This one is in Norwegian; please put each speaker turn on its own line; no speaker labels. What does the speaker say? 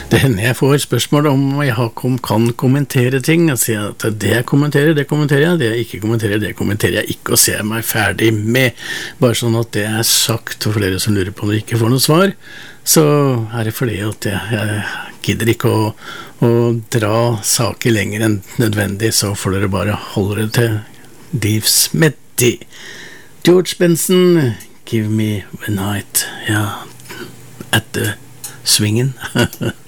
Det hender jeg får spørsmål om jeg kan kommentere ting, og sier at det jeg kommenterer, det kommenterer jeg, det jeg ikke kommenterer, det kommenterer jeg ikke, og ser meg ferdig med, bare sånn at det er sagt, og for dere som lurer på når jeg ikke får noe svar, så er det fordi at jeg gidder ikke å dra saker lenger enn nødvendig, så får dere bare holde det til Dave Smitty. George Benson, Give Me a Night, ja, at the swingen.